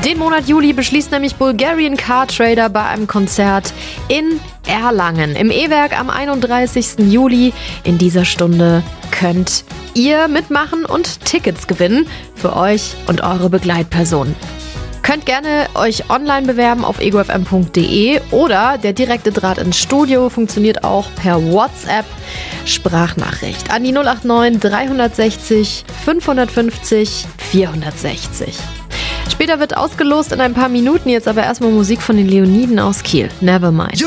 Den Monat Juli beschließt nämlich Bulgarian Car Trader bei einem Konzert in Erlangen im E-Werk am 31. Juli. In dieser Stunde könnt ihr mitmachen und Tickets gewinnen für euch und eure Begleitpersonen. Könnt gerne euch online bewerben auf egofm.de oder der direkte Draht ins Studio funktioniert auch per WhatsApp Sprachnachricht an die 089 360 550 460. Später wird ausgelost in ein paar Minuten, jetzt aber erstmal Musik von den Leoniden aus Kiel. Nevermind.